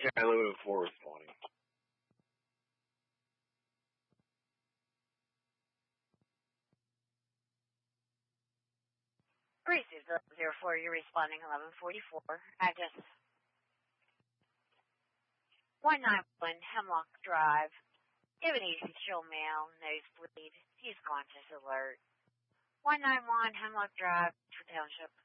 Yeah, 1104 responding. Receive 004, you're responding 1144. Address 191 Hemlock Drive. Give an easy chill male, nosebleed. He's conscious alert. 191 Hemlock Drive, Township.